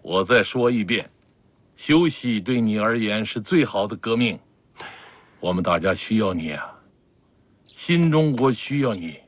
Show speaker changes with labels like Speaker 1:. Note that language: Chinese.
Speaker 1: 我再说一遍，休息对你而言是最好的革命。我们大家需要你啊，新中国需要你。